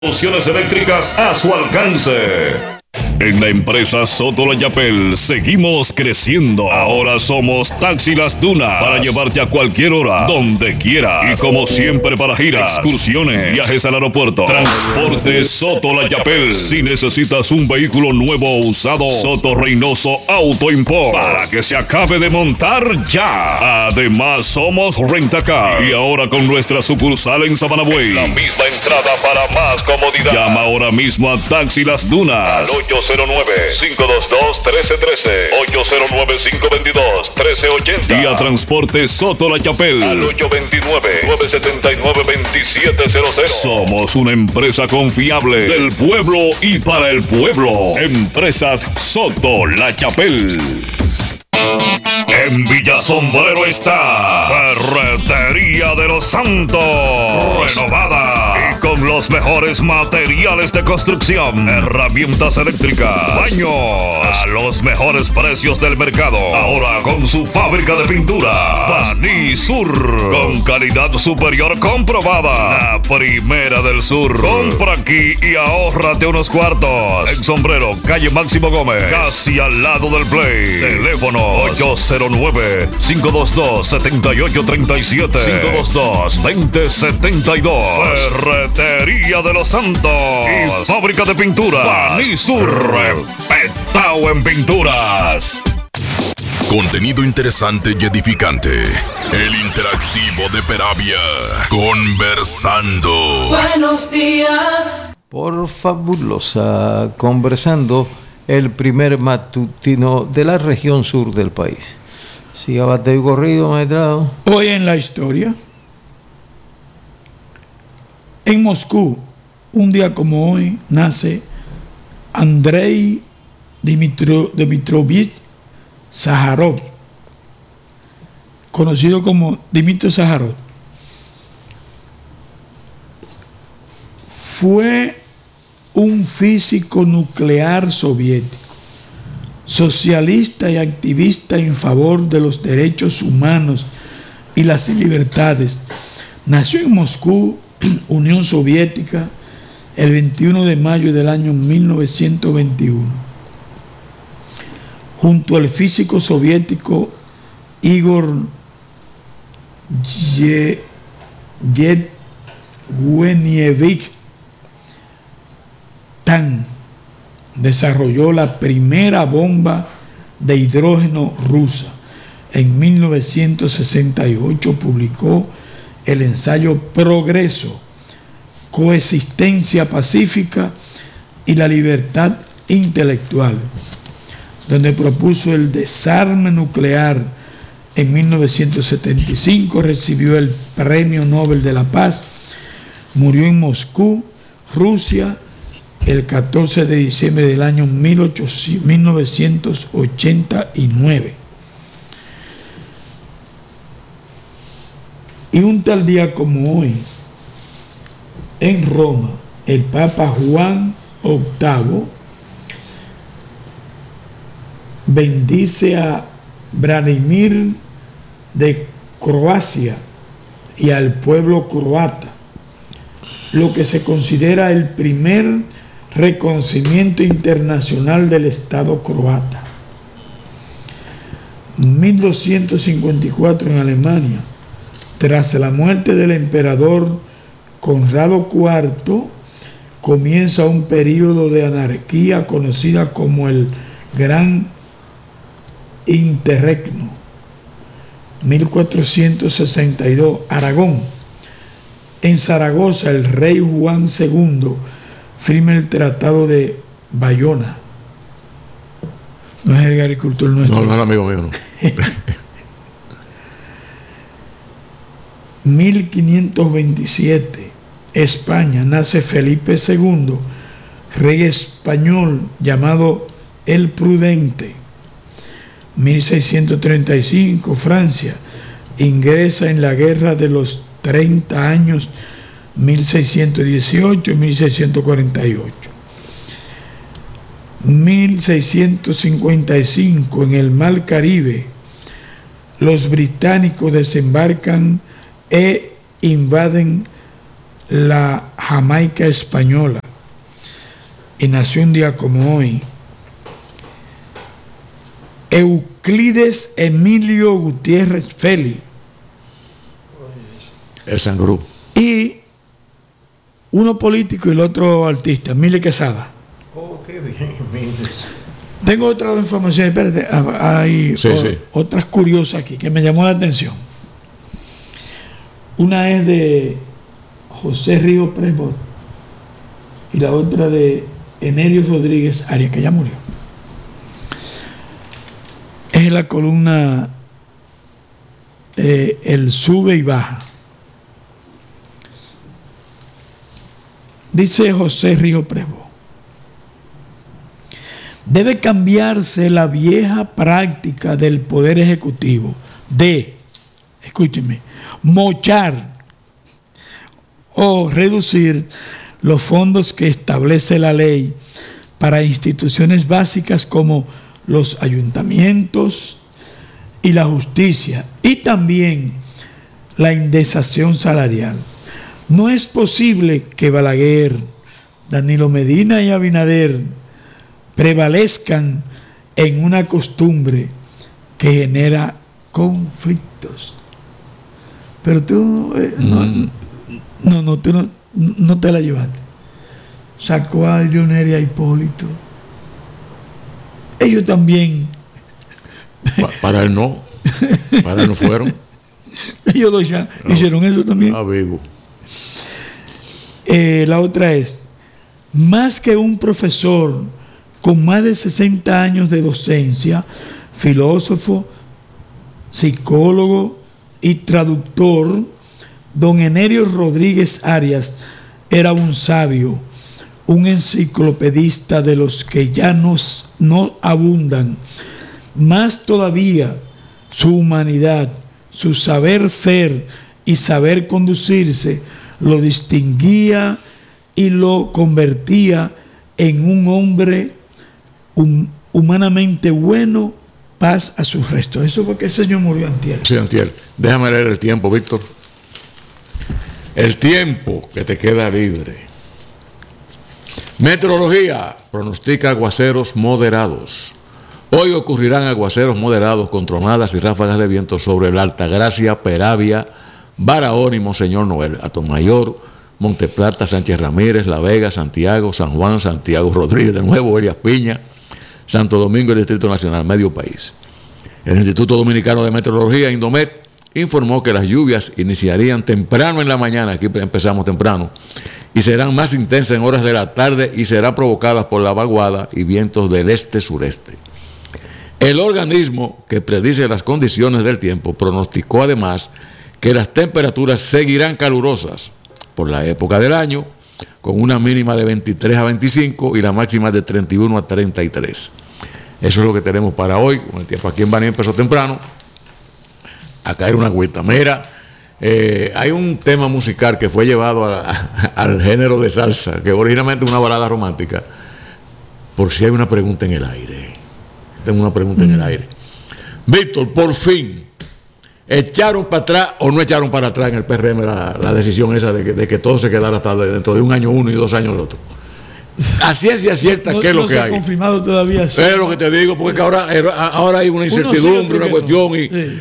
Soluciones eléctricas a su alcance. En la empresa Soto La Chapelle seguimos creciendo. Ahora somos Taxi Las Dunas para llevarte a cualquier hora, donde quieras. Y como siempre para giras, excursiones, viajes al aeropuerto. Transporte Soto La Chapelle. Si necesitas un vehículo nuevo o usado, Soto Reynoso Auto Import, para que se acabe de montar ya. Además somos Rentacar. Y ahora con nuestra sucursal en Sabana Buey, la misma entrada para más comodidad. Llama ahora mismo a Taxi Las Dunas al 809-522-1313, 809-522-1380 y a Transporte Soto La Chapelle al 829-979-2700. Somos una empresa confiable del pueblo y para el pueblo. Empresas Soto La Chapelle. En Villasombrero está Ferretería de los Santos, renovada y con los mejores materiales de construcción, herramientas eléctricas, baños a los mejores precios del mercado. Ahora con su fábrica de pintura Baní Sur, con calidad superior comprobada, la primera del sur. Compra aquí y ahórrate unos cuartos. En Sombrero, calle Máximo Gómez, casi al lado del Play. Teléfono 809-522-7837, 522-2072. Ferretería de los Santos y fábrica de pinturas Baní Sur, respetado en pinturas. Contenido interesante y edificante. El interactivo de Peravia. Conversando. Buenos días. Por Fabulosa Conversando, el primer matutino de la región sur del país. Siga bateo y corrido, maestrado. Hoy en la historia. En Moscú, un día como hoy, nace Andrei Dmitrovich Sájarov, conocido como Dmitri Sájarov. Fue un físico nuclear soviético, socialista y activista en favor de los derechos humanos y las libertades. Nació en Moscú, Unión Soviética, el 21 de mayo del año 1921. Junto al físico soviético Igor Yevgenievich Tan, desarrolló la primera bomba de hidrógeno rusa. En 1968 publicó el ensayo Progreso, Coexistencia Pacífica y la Libertad Intelectual, donde propuso el desarme nuclear. En 1975 recibió el Premio Nobel de la Paz. Murió en Moscú, Rusia, el 14 de diciembre del año 1989. Y un tal día como hoy, en Roma, el Papa Juan VIII bendice a Branimir de Croacia y al pueblo croata, lo que se considera el primer reconocimiento internacional del Estado croata. 1254 en Alemania, tras la muerte del emperador Conrado IV, comienza un período de anarquía conocida como el Gran Interregno. 1462, Aragón. En Zaragoza, el rey Juan II firma el Tratado de Bayona. No es el agricultor nuestro. No, amigo mío, no. 1527, España, nace Felipe II, rey español llamado el Prudente. 1635, Francia, ingresa en la Guerra de los 30 años, 1618 y 1648. 1655, en el Mar Caribe, los británicos desembarcan e invaden la Jamaica española, y nació un día como hoy Euclides Emilio Gutiérrez Félix, el Sangrú, y uno político y el otro artista, Mile Quesada. Oh, qué bien, mire. Tengo otra información, espérate, hay otras curiosas aquí que me llamó la atención. Una es de José Río Presbot y la otra de Enerio Rodríguez Arias, que ya murió. Es la columna El sube y baja. Dice José Río Presbot: debe cambiarse la vieja práctica del Poder Ejecutivo de, escúcheme, mochar o reducir los fondos que establece la ley para instituciones básicas como los ayuntamientos y la justicia, y también la indexación salarial. No es posible que Balaguer, Danilo Medina y Abinader prevalezcan en una costumbre que genera conflictos. Pero tú tú no te la llevaste. Sacó a Adrioner y a Hipólito. Ellos también. Para él no. Para él no fueron. Ellos dos ya hicieron eso también. Ah, vivo. La otra es: más que un profesor con más de 60 años de docencia, filósofo, psicólogo y traductor, don Enerio Rodríguez Arias era un sabio, un enciclopedista de los que ya no abundan. Más todavía, su humanidad, su saber ser y saber conducirse lo distinguía y lo convertía en un hombre humanamente bueno, paz a sus restos. Eso porque ese señor murió antier. Sí, antier. Déjame leer el tiempo, Víctor. El tiempo que te queda libre. Meteorología pronostica aguaceros moderados. Hoy ocurrirán aguaceros moderados con tronadas y ráfagas de viento sobre la Altagracia, Peravia, Barahona y Monseñor Noel, Atomayor, Monteplata, Sánchez Ramírez, La Vega, Santiago, San Juan, Santiago Rodríguez de nuevo, Elías Piña, Santo Domingo y el Distrito Nacional, medio país. El Instituto Dominicano de Meteorología, Indomet, informó que las lluvias iniciarían temprano en la mañana, aquí empezamos temprano, y serán más intensas en horas de la tarde y serán provocadas por la vaguada y vientos del este-sureste. El organismo que predice las condiciones del tiempo pronosticó además que las temperaturas seguirán calurosas por la época del año, con una mínima de 23 a 25 y la máxima de 31 a 33. Eso es lo que tenemos para hoy. Con el tiempo aquí en Baní empezó temprano a caer una agüita. Mira, hay un tema musical que fue llevado al género de salsa, que originalmente es una balada romántica, por si hay una pregunta en el aire. Tengo una pregunta en el aire. Víctor, por fin, ¿echaron para atrás o no echaron para atrás en el PRM la decisión esa de que todo se quedara hasta dentro de un año uno y 2 años el otro? A ciencia cierta, ¿qué es lo que hay? No se ha confirmado todavía. Sí. Es lo que te digo, porque ahora hay una incertidumbre, una cuestión,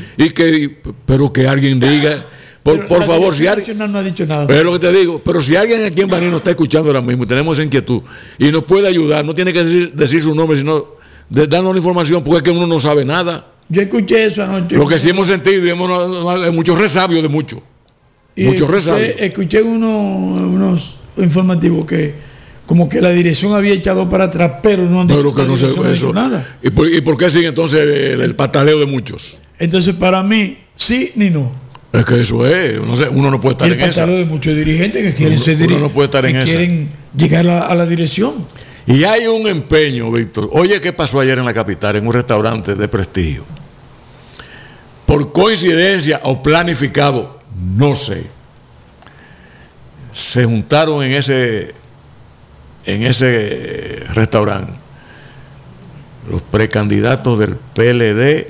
pero que alguien diga, por favor, si alguien no ha dicho nada. Es lo que te digo, pero si alguien aquí en Baní nos está escuchando ahora mismo y tenemos esa inquietud y nos puede ayudar, no tiene que decir su nombre, sino darnos la información, porque es que uno no sabe nada. Yo escuché eso anoche. Lo que sí hemos sentido y hay muchos resabios de muchos. Muchos resabios. Escuché unos informativos que como que la dirección había echado para atrás, pero no han dicho nada. ¿Y por qué sigue entonces el pataleo de muchos? Entonces, para mí, sí ni no. Es que eso es, uno no puede estar en esa. El pataleo de muchos dirigentes que quieren ser dirigentes. Uno no puede estar en esa. Quieren llegar a la dirección. Y hay un empeño, Víctor. Oye, ¿qué pasó ayer en la capital, en un restaurante de prestigio? Por coincidencia o planificado, no sé. Se juntaron en ese restaurante los precandidatos del PLD.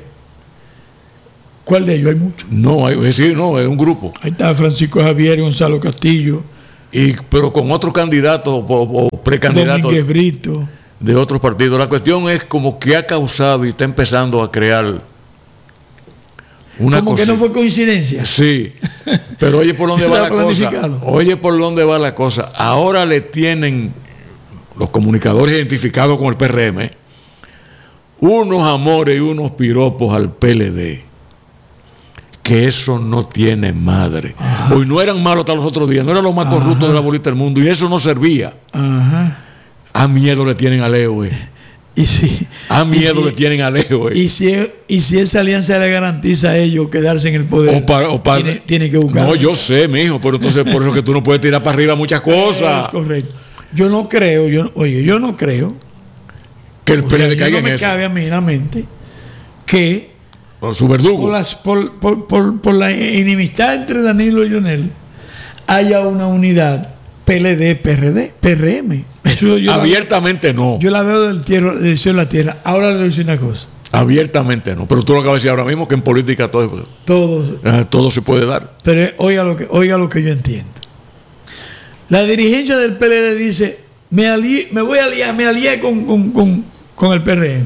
¿Cuál de ellos? Hay muchos. No, es un grupo. Ahí está Francisco Javier, Gonzalo Castillo, pero con otros candidatos o precandidatos Domínguez Brito. de otros partidos. La cuestión es como que ha causado y está empezando a crear una como cosa. que no fue coincidencia. Sí, pero oye por dónde va la cosa. Planificado. Oye por dónde va la cosa. Ahora le tienen los comunicadores identificados con el PRM unos amores y unos piropos al PLD. Que eso no tiene madre. Ajá. Hoy no eran malos hasta los otros días, no eran los más corruptos de la bolita del mundo, y eso no servía. Ajá. A miedo le tienen a Leo, Y si, A miedo y si- le tienen a Leo, y si esa alianza le garantiza a ellos quedarse en el poder, tiene que buscar. No, yo sé, mijo, pero entonces por eso que tú no puedes tirar para arriba muchas cosas. Es correcto. Yo no creo, yo no creo. Que el PLD caiga no en me eso. cabe a mí en la mente que Por su verdugo. por la enemistad entre Danilo y Leonel haya una unidad PLD, PRD, PRM. Eso Abiertamente no. yo la veo del cielo a la tierra. Ahora le voy a decir una cosa. Abiertamente no. Pero tú lo acabas de decir ahora mismo que en política todo se puede dar. Pero oiga lo que yo entiendo. La dirigencia del PLD dice, me alié con el PRM.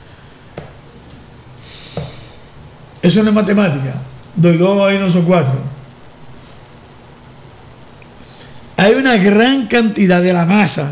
Eso no es matemática. 2 y 2 ahí no son 4. Hay una gran cantidad de la masa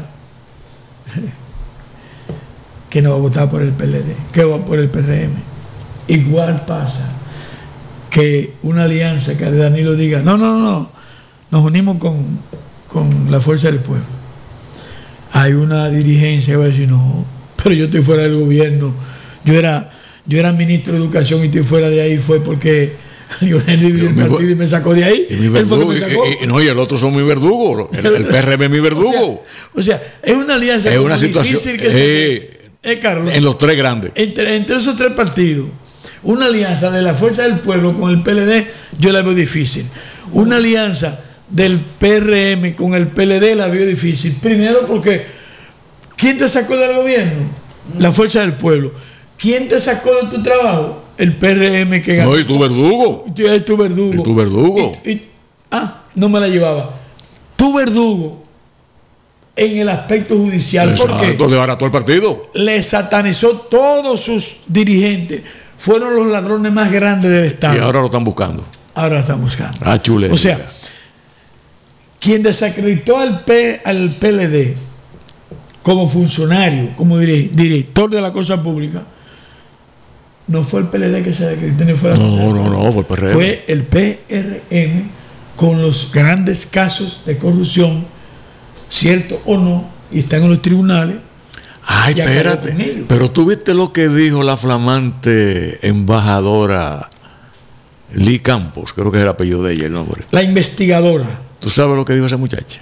que no va a votar por el PLD, que va por el PRM. Igual pasa que una alianza que Danilo diga, no, nos unimos con la fuerza del pueblo. Hay una dirigencia que va a decir, no, pero yo estoy fuera del gobierno. Yo era ministro de Educación y estoy fuera de ahí, fue porque Lionel libre el partido y me sacó de ahí. Y mi Él fue que verdugo, me sacó. no, y el otro son mi verdugo. El PRM es mi verdugo. O sea, es una alianza Es como una situación. difícil que se Carlos, En los tres grandes. entre esos tres partidos, una alianza de la Fuerza del Pueblo con el PLD, yo la veo difícil. Una alianza del PRM con el PLD la veo difícil. Primero porque, ¿quién te sacó del gobierno? La Fuerza del Pueblo. ¿Quién te sacó de tu trabajo? El PRM que ganó. No, y tu verdugo. Es tu verdugo. Y tu verdugo. No me la llevaba. Tu verdugo en el aspecto judicial. ¿Por qué? Exacto, desbarató el partido. Le satanizó todos sus dirigentes. Fueron los ladrones más grandes del Estado. Y ahora lo están buscando. Ahora lo están buscando. Ah, chule. O sea, quien desacreditó al PLD como funcionario, como director de la cosa pública, no fue el PLD que se desacreditó, ni fue la No, fue el PRM. Fue el PRM con los grandes casos de corrupción, cierto o no, y están en los tribunales. Ay, y acabó espérate. con ellos. Pero tú viste lo que dijo la flamante embajadora Lee Campos, creo que es el apellido de ella, el nombre. La investigadora. ¿Tú sabes lo que dijo esa muchacha?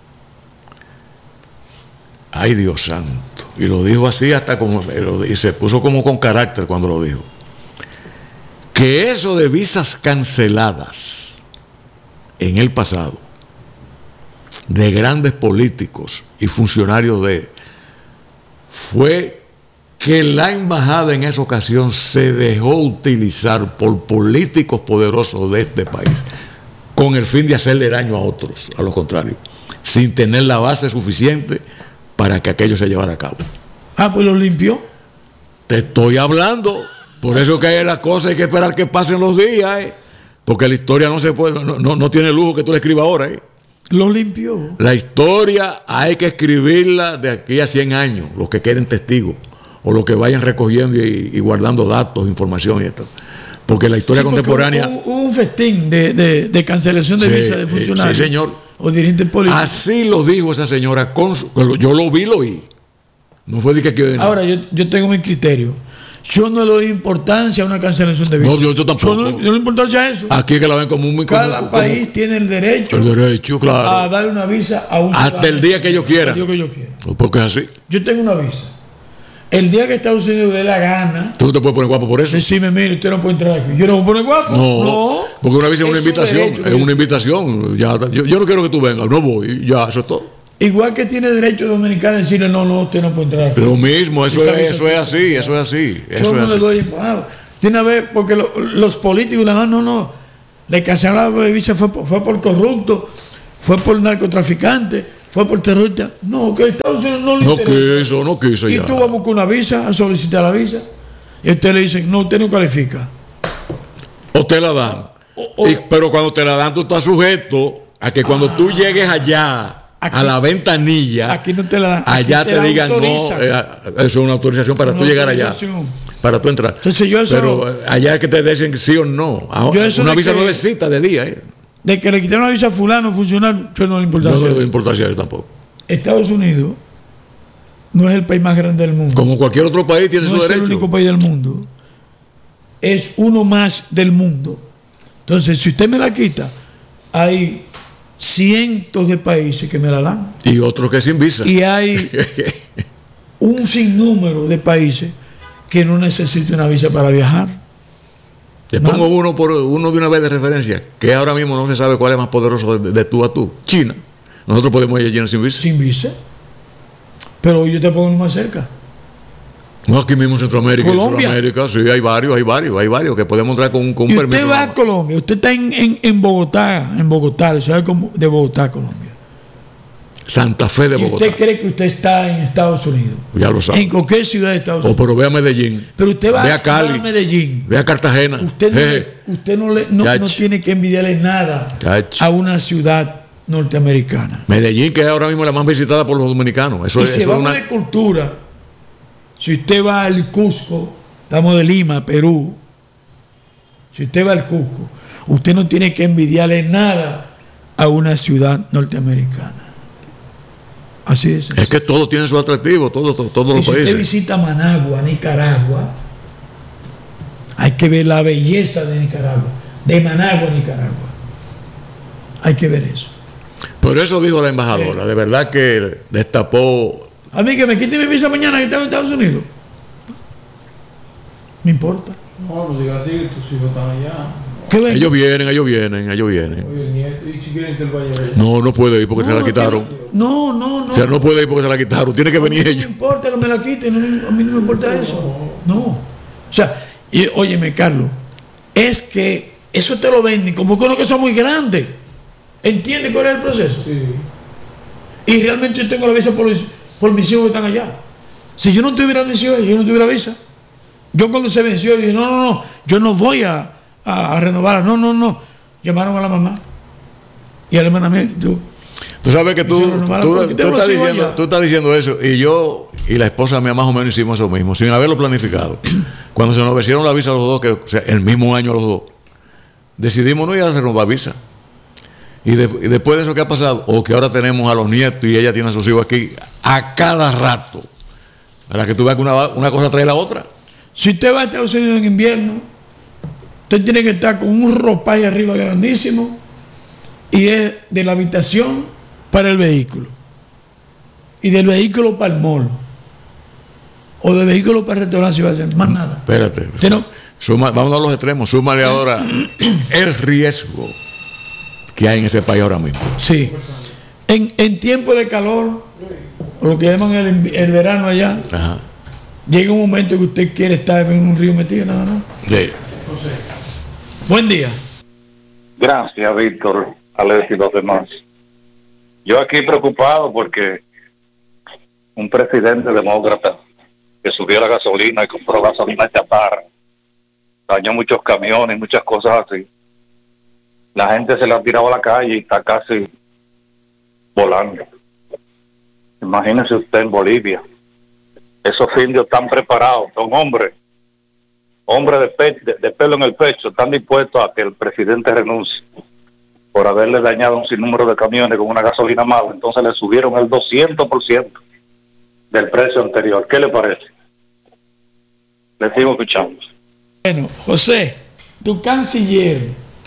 Ay, Dios santo. Y lo dijo así hasta como... Y se puso como con carácter cuando lo dijo. Que eso de visas canceladas en el pasado de grandes políticos y funcionarios fue que la embajada en esa ocasión se dejó utilizar por políticos poderosos de este país con el fin de hacerle daño a otros, a lo contrario, sin tener la base suficiente para que aquello se llevara a cabo. Pues lo limpió. Te estoy hablando. Por eso que hay las cosas, hay que esperar que pasen los días, porque la historia no se puede, no tiene lujo que tú la escribas ahora. Lo limpió. La historia hay que escribirla de aquí a 100 años, los que queden testigos, o los que vayan recogiendo y guardando datos, información y esto. Porque la historia contemporánea... Hubo un festín de cancelación de visas de funcionarios. Sí, señor. O dirigentes políticos. Así lo dijo esa señora. Yo lo vi. No fue de que... Ahora, yo tengo mi criterio. Yo no le doy importancia a una cancelación de visas. No, yo tampoco. Yo no le doy importancia a eso. Aquí es que la ven como muy... Cada país tiene el derecho, claro, a darle una visa a un hasta el día que ellos quieran. El día que yo quiera. Porque es así. Yo tengo una visa. El día que Estados Unidos dé la gana, ¿Tú te puedes poner guapo por eso? decime, mire, usted no puede entrar aquí. Yo no me poner guapo. No, porque una visa es una invitación. Derecho, es una invitación. Ya, yo no quiero que tú vengas, no voy. Ya, eso es todo. Igual que tiene derecho dominicano a decirle, no, usted no puede entrar aquí. Lo mismo, eso es así. Yo no le doy. Tiene una vez, porque los políticos, no, le cancelaron la visa, fue por corrupto, fue por narcotraficante, fue por terrorista. No, que Estados Unidos no le interesa. No quiso Y ya. tú vas a buscar una visa, a solicitar la visa, y a usted le dicen, no, usted no califica. O te la dan. Pero cuando te la dan, tú estás sujeto a que cuando tú llegues allá, Aquí- a la ventanilla, Aquí no te la dan. allá aquí te la digan, no, autorizan. eso es una autorización para Una tú llegar allá. autorización. Para tú entrar. Entonces yo eso- Pero allá es que te dicen sí o no. Yo eso Una de visa que- nuevecita de día. De que le quitaron la visa a fulano, funcionario, yo no le importa. No le doy importancia a eso tampoco. Estados Unidos no es el país más grande del mundo. Como cualquier otro país tiene No su es derecho. el único país del mundo. Es uno más del mundo. Entonces, si usted me la quita, hay cientos de países que me la dan. Y otros que sin visa. Y hay un sinnúmero de países que no necesitan una visa para viajar. Te pongo uno de una vez de referencia, que ahora mismo no se sabe cuál es más poderoso de tú a tú. China. Nosotros podemos ir a China sin visa. Sin visa. Pero yo te pongo uno más cerca. No, aquí mismo en Centroamérica y Colombia. Sudamérica, sí, hay varios que podemos entrar con un Y permiso. usted va a Colombia, usted está en Bogotá, la ciudad de Bogotá, Colombia. Santa Fe de Y Bogotá. usted cree que usted está en Estados Unidos. Ya lo sabe. En cualquier ciudad de Estados O Unidos. pero ve a Medellín. Pero usted va ve a Cali. a Medellín. Ve a Cartagena. Usted no Chacho. tiene que envidiarle nada Chacho. a una ciudad norteamericana. Medellín, que es ahora mismo la más visitada por los dominicanos. Eso Y es, si eso es vamos una. de cultura, si usted va al Cusco, estamos de Lima, Perú, si usted va al Cusco, usted no tiene que envidiarle nada a una ciudad norteamericana. Así es. Es que todo tiene su atractivo, todos Y los si usted países. visita Managua, Nicaragua, hay que ver la belleza de Nicaragua, de Managua, Nicaragua. Hay que ver eso. Por eso dijo la embajadora, de verdad que destapó. A mí que me quiten mi visa mañana que estaba en Estados Unidos. Me importa. No, no digas así, que tus hijos están allá. ¿Qué ven? Ellos vienen. Oye, el nieto, y si quieren que él vaya allá. No puede ir porque se la quitaron. No. O sea, no puede ir porque se la quitaron. Tiene que venir No ellos. me importa que me la quiten, a mí no me importa eso. No. O sea, óyeme, Carlos, es que eso te lo venden como que uno que son muy grandes. ¿Entiendes cuál es el proceso? Sí. Y realmente yo tengo la visa por mis hijos que están allá. Si yo no tuviera mis hijos, yo no tuviera visa. Yo cuando se venció, dije, no, yo no voy a renovarla. No. Llamaron a la mamá y al hermanamiento. Tú sabes que tú Tú estás diciendo eso. Y yo y la esposa mía más o menos hicimos eso mismo, sin haberlo planificado. Cuando se nos vencieron la visa a los dos, o sea, el mismo año a los dos, decidimos no ir a renovar visa. Y después de eso, ¿qué ha pasado? O que ahora tenemos a los nietos y ella tiene a sus hijos aquí a cada rato. Para que tú veas que una cosa trae la otra. Si usted va a Estados Unidos en invierno, usted tiene que estar con un ropaje arriba grandísimo y es de la habitación para el vehículo y del vehículo para el mall o del vehículo para el restaurante si va a hacer más nada. Espérate. Usted no- Vámonos a los extremos. Súmale ahora el riesgo que hay en ese país ahora mismo. Sí. En tiempo de calor, o lo que llaman el verano allá, Ajá. llega un momento que usted quiere estar en un río metido, nada más. Sí. Buen día. Gracias, Víctor, Alex y los demás. Yo aquí preocupado porque un presidente demócrata que subió la gasolina y compró gasolina chatarra, dañó muchos camiones, muchas cosas así. La gente se la ha tirado a la calle y está casi volando. Imagínese usted en Bolivia. Esos indios están preparados, son hombres de pelo en el pecho, están dispuestos a que el presidente renuncie por haberle dañado un sinnúmero de camiones con una gasolina mala. Entonces le subieron el 200% del precio anterior. ¿Qué le parece? Le sigo escuchando. Bueno, José, tu canciller,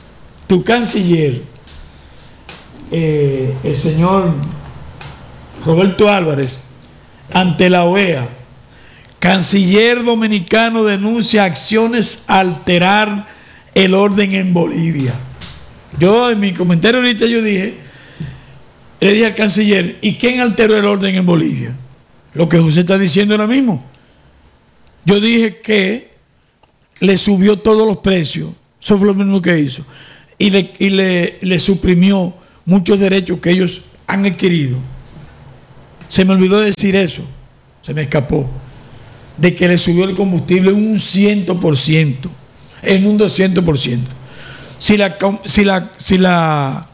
el señor Roberto Álvarez, ante la OEA, canciller dominicano denuncia acciones a alterar el orden en Bolivia. Yo en mi comentario ahorita le dije al canciller, ¿y quién alteró el orden en Bolivia? Lo que José está diciendo ahora mismo. Yo dije que le subió todos los precios, eso fue lo mismo que hizo, y le suprimió muchos derechos que ellos han adquirido. Se me olvidó decir eso, se me escapó, de que le subió el combustible un 100%, en un 200%. Si la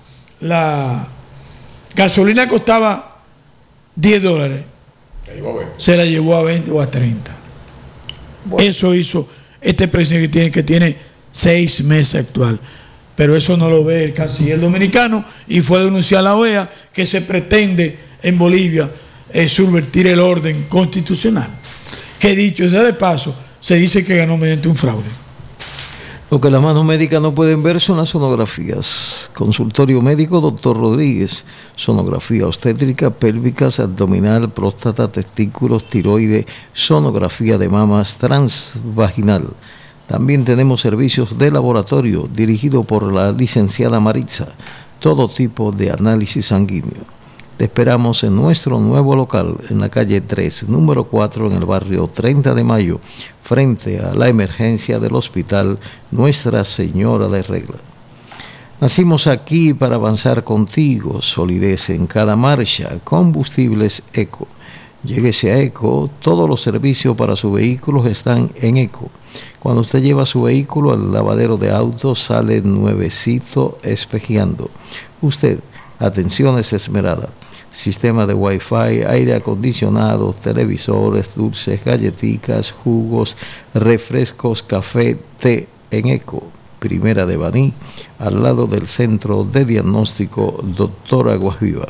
gasolina costaba $10, se la llevó a 20 o a 30. Bueno. Eso hizo este presidente que tiene 6 meses actual. Pero eso no lo ve el canciller dominicano y fue a denunciar a la OEA que se pretende en Bolivia subvertir el orden constitucional. Que dicho sea de paso, se dice que ganó mediante un fraude. Lo que las manos médicas no pueden ver son las sonografías. Consultorio médico, doctor Rodríguez. Sonografía obstétrica, pélvicas, abdominal, próstata, testículos, tiroide, sonografía de mamas, transvaginal. También tenemos servicios de laboratorio dirigido por la licenciada Maritza. Todo tipo de análisis sanguíneo. Te esperamos en nuestro nuevo local, en la calle 3, número 4, en el barrio 30 de Mayo, frente a la emergencia del hospital Nuestra Señora de Regla. Nacimos aquí para avanzar contigo, solidez en cada marcha, combustibles Eco. Lléguese a Eco, todos los servicios para su vehículo están en Eco. Cuando usted lleva su vehículo al lavadero de autos, sale nuevecito espejeando. Usted, atenciones esmerada. Sistema de Wi-Fi, aire acondicionado, televisores, dulces, galletitas, jugos, refrescos, café, té en Eco. Primera de Baní, al lado del Centro de Diagnóstico Doctora Guajiva.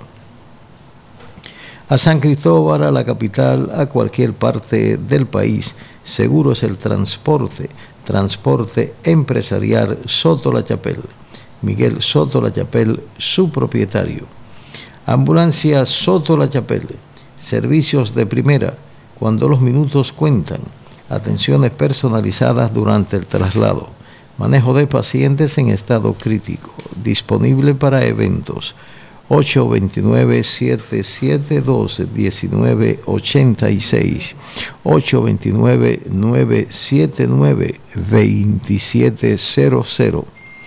A San Cristóbal, a la capital, a cualquier parte del país, seguro es el transporte empresarial Soto La Chapelle. Miguel Soto La Chapelle, su propietario. Ambulancia Soto La Chapelle, servicios de primera, cuando los minutos cuentan, atenciones personalizadas durante el traslado, manejo de pacientes en estado crítico, disponible para eventos, 829-772-1986, 829-979-2700,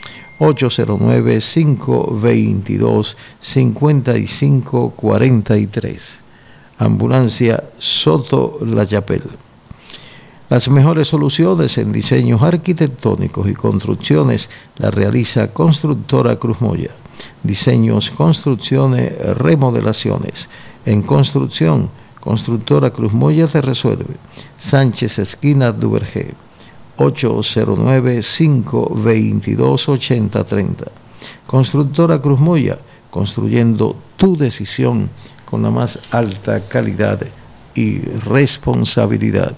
809-522-5543. Ambulancia Soto La Chapelle. Las mejores soluciones en diseños arquitectónicos y construcciones las realiza Constructora Cruz Moya. Diseños, construcciones, remodelaciones. En construcción, Constructora Cruz Moya te resuelve. Sánchez esquina Duvergé. 809-522-8030. Constructora Cruz Moya, construyendo tu decisión con la más alta calidad y responsabilidad.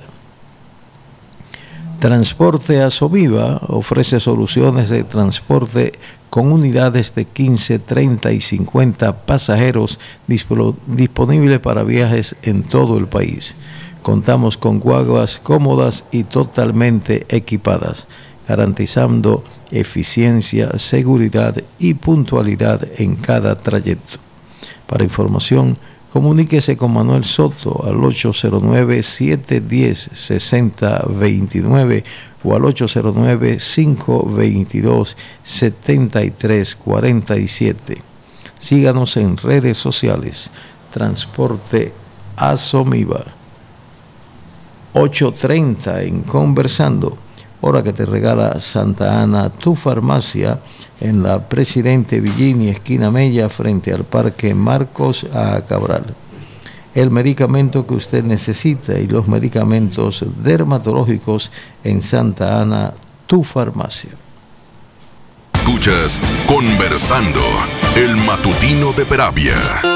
Transporte Asoviva ofrece soluciones de transporte con unidades de 15, 30 y 50 pasajeros disponibles para viajes en todo el país. Contamos con guaguas cómodas y totalmente equipadas, garantizando eficiencia, seguridad y puntualidad en cada trayecto. Para información, comuníquese con Manuel Soto al 809-710-6029 o al 809-522-7347. Síganos en redes sociales. Transporte Asomiva. 8:30 en Conversando, hora que te regala Santa Ana, tu farmacia, en la Presidente Villini, esquina Mella, frente al Parque Marcos A. Cabral. El medicamento que usted necesita y los medicamentos dermatológicos en Santa Ana, tu farmacia. Escuchas Conversando, el matutino de Peravia.